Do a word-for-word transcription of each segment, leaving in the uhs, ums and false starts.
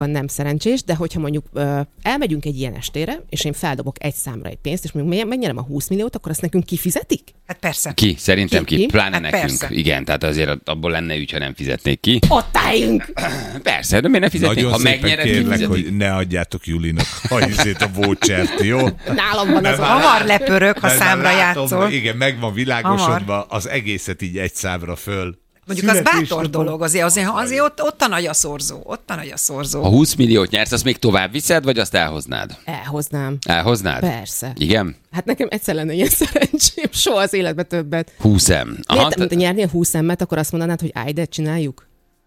nem szerencsés, de hogyha mondjuk ö, elmegyünk egy ilyen estére, és én feldobok egy számra egy pénzt, és mondjuk megnyerem a húsz milliót, akkor azt nekünk kifizetik? Hát persze. Ki? Szerintem ki. ki. ki? Pláne hát nekünk. Persze. Igen, tehát azért abból lenne ügy, ha nem fizetnék ki. Ott álljunk! Persze, de miért ne fizetnék? Nagyon ha szépen megnyered, kérlek, hogy ne adjátok Julinak a izét, a vouchert, jó? Nálam van az a... Hamar lepörök, ha Mert számra már látom, játszol. Igen, meg van világosodva, az egészet így egy számra föl. Mondjuk az bátor dolog, azért, azért, azért ott, ott a nagy a szorzó, ott a nagy a szorzó. Ha húsz milliót nyersz, azt még tovább viszed, vagy azt elhoznád? Elhoznám. Elhoznád? Persze. Igen? Hát nekem egyszer lenne ilyen szerencsém, soha az életben többet. húsz em. Miért, mint nyernél húsz emmet, akkor azt mondanád, hogy állj, de csináljuk?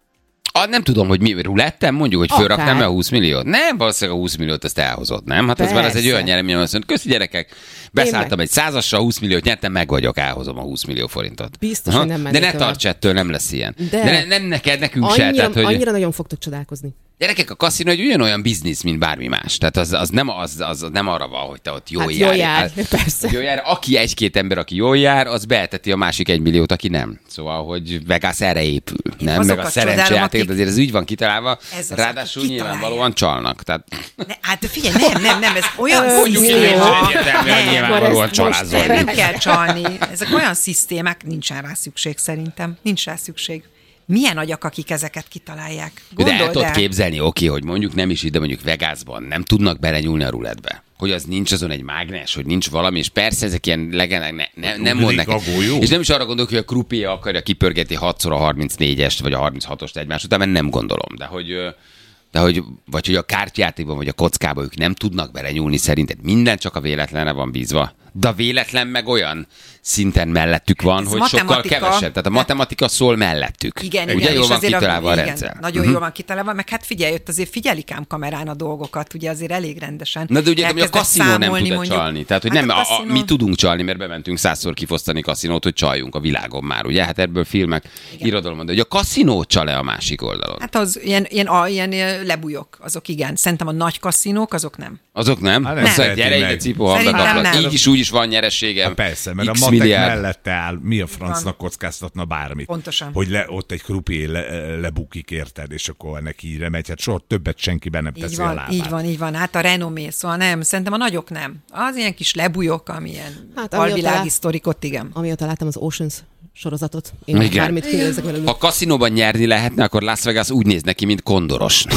Ah, nem tudom, hogy mi, rulettem mondjuk, hogy Akár. fölraknám a húsz milliót. Nem, valószínűleg a húsz milliót azt elhozott, nem? Hát az már az egy olyan nyeremény, azt mondja, köszi gyerekek, beszálltam egy százassal, húsz milliót nyertem, meg vagyok, elhozom a húsz millió forintot. Biztos, Aha. hogy nem De mennék ne tovább. tarts ettől, nem lesz ilyen. De, De ne, nem neked, nekünk annyira, se. Tehát, hogy... annyira nagyon fogtok csodálkozni. Gyerekek, a kaszinó egy ugyanolyan biznisz, mint bármi más. Tehát az, az, nem, az, az nem arra van, hogy te ott jól Hát jár. jól jár, persze. Jól jár. Aki egy-két ember, aki jól jár, az beeteti a másik egy milliót, aki nem. Szóval, hogy Vegas erre épül. Nem? Meg a azokat szerencsejáték, csodálom, azért ez úgy van kitalálva, Ez az, ráadásul aki nyilvánvalóan csalnak. Tehát... Ne, hát figyelj, nem, nem, nem, ez olyan Mondjuk így, hogy szisztéma. egyértelmű, hogy Nem, nyilvánvalóan akkor ezt csalázol. Nem kell csalni. Ezek olyan szisztémák, nincsen rá szükség szerintem. Nincs rá szükség. Milyen agyak, akik ezeket kitalálják? De el Gondold tudod el. képzelni, oké, hogy mondjuk nem is ide, mondjuk Vegasban nem tudnak belenyúlni a rulettbe. Hogy az nincs azon egy mágnes, hogy nincs valami, és persze ezek ilyen legendák, ne, ne, nem mond Ugrik neki. a golyó. És nem is arra gondolok, hogy a krupéja akarja kipörgetni hatszor a harmincnégyest, vagy a harminchatost egymás után, mert nem gondolom. De hogy, de hogy, vagy hogy a kártyátékban, vagy a kockában ők nem tudnak belenyúlni, szerinted minden csak a véletlenre van bízva. De a véletlen meg olyan szinten mellettük van, Ez hogy sokkal matematika. kevesebb. Tehát a matematika szól mellettük. Igen, ugye igen, jól és van azért kitalálva a, igen, rendszer. Nagyon Uh-huh. jól van kitalálva, meg hát figyelj, ott azért figyelik ám kamerán a dolgokat, ugye azért elég rendesen. Na de ugye a kaszinó nem tud mondjuk, csalni. Tehát, hogy hát nem, a a, a, kaszinó... mi tudunk csalni, mert bementünk százszor kifosztani kaszinót, hogy csaljunk a világon már, ugye? Hát ebből filmek, irodalom, de hogy a kaszinó csal-e a másik oldalon? Hát az ilyen, ilyen, a, ilyen, ilyen lebújok, azok igen. Szerintem a nagy kaszinók, azok nem. Azok nem? Hát Hát nem nem. teheti Gyere ide, meg. cipó, ha Szerintem bekaplak. nem. Így is, úgy is van nyerességem. Hát persze, mert X a matek milliárd. mellette áll, mi a francnak kockáztatna bármit. Pontosan. Hogy le, ott egy krupié le, lebukik, érted, és akkor ennek híre megy. Hát soha többet senki be nem teszi Így a van, lábát. így van, így van. Hát a renomé, szóval nem, szerintem a nagyok nem. Az ilyen kis lebújok, amilyen Hát, hát, amióta alvilági lát- sztorikot, igen. Amióta láttam az Oceans sorozatot, én Igen. bármit kinézek belőle. Ha kaszinóban nyerni lehetne, akkor Las Vegas úgy néz neki, mint kondoros.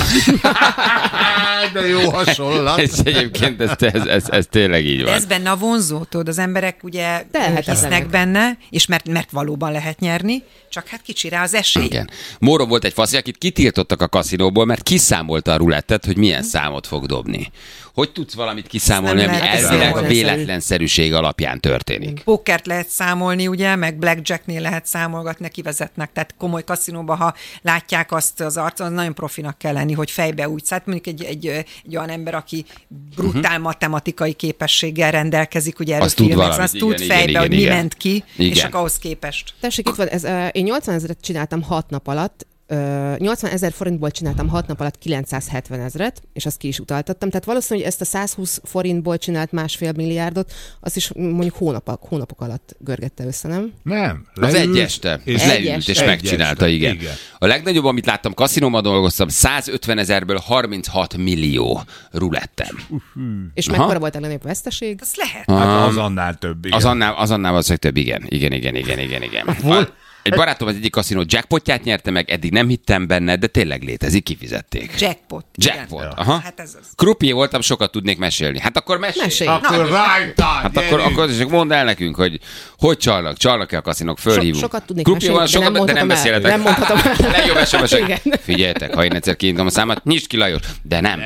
De jó hasonlat. ez egyébként, ez, ez, ez, ez tényleg így De van. ez benne a vonzó, tudod, az emberek ugye De hát hisznek ezenek. benne, és mert, mert valóban lehet nyerni, csak hát kicsi rá az esély. Igen. Móron volt egy faszi, akit kitiltottak a kaszinóból, mert kiszámolta a rulettet, hogy milyen számot fog dobni. Hogy tudsz valamit kiszámolni, Ez ami nem lehet elvileg a számolni. véletlenszerűség alapján történik? Pókert lehet számolni, ugye, meg blackjacknél lehet számolgatni, neki vezetnek. Tehát komoly kaszinóban, ha látják azt az arcon, az nagyon profinak kell lenni, hogy fejbe úgy. Tehát mondjuk egy, egy, egy olyan ember, aki brutál uh-huh. matematikai képességgel rendelkezik, ugye erről Azt tud filmek, valamit, azt igen, tud igen, fejbe, igen, hogy igen. mi ment ki, Igen. és akkor ahhoz képest. Tessék, itt van, ez, uh, én nyolcvan ezeret csináltam hat nap alatt, uh, nyolcvan ezer forintból csináltam hat nap alatt kilencszázhetven ezret, és azt ki is utaltattam. Tehát valószínű, hogy ezt a százhúsz forintból csinált másfél milliárdot, azt is mondjuk hónapok, hónapok alatt görgette össze, nem? Nem. Az leült, egy este. és Leült este. és Egy megcsinálta, este, igen. igen. A legnagyobb, amit láttam, kaszinóban dolgoztam, százötven ezerből harminchat millió rulettem. És Aha. mekkora volt a legnagyobb veszteség? Az lehet. Hát az annál több. Igen. Az annál, az annál valószínűleg több, igen. Igen, igen, igen, igen, igen. A, egy barátom az egyik kaszinó jackpotját nyerte meg, eddig nem hittem benne, de tényleg létezik, kifizették. Jackpot. Jackpot, Igen. aha. Hát ez az. Krupié voltam, sokat tudnék mesélni. Hát akkor mesélj. Mesélj. Akkor rájtál, Hát akkor, akkor csak mondd el nekünk, hogy hogy csalnak, csalnak-e a kaszinók, fölhívunk. So- sokat tudnék Krupié van, mesélni, de sokat, nem de nem mondhatom el. beszélhetek. Nem mondhatom el. Legjobb es em es-ek. Igen. Figyeljetek, ha én egyszer kiintom a számát, nyisd ki Lajos. De nem.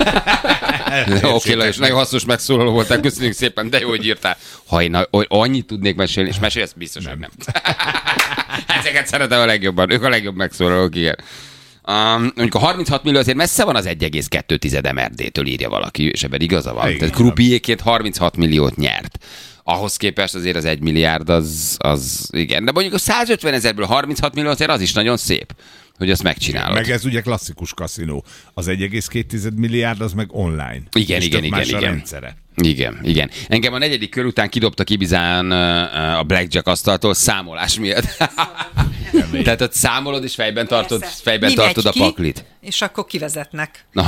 Oké, okay, Lajos, nagyon hasznos megszólaló voltál, köszönjük szépen, de jó, hogy írtál. Ha én a- annyit tudnék mesélni, és mesélj, ezt biztos, hogy nem. Ezeket szeretem a legjobban, ők a legjobb megszólalók, igen. Um, mondjuk a harminchat millió azért messze van az egy egész kettő em er dé-től, írja valaki, és ebben igaza van. Igen. Tehát krupiéként harminchat milliót nyert. Ahhoz képest azért az egy milliárd az, az igen. De mondjuk a százötven ezerből harminchat millió azért az is nagyon szép, hogy azt megcsinálod. Meg ez ugye klasszikus kaszinó. Az egy egész két milliárd az meg online. Igen, és igen, tök igen, más a igen. rendszere. Igen, igen. Engem a negyedik kör után kidobtak Ibizán uh, a blackjack asztaltól számolás miatt. Tehát ott számolod, és fejben tartod, Persze. fejben Mi megy tartod a ki, paklit. És akkor kivezetnek. Na,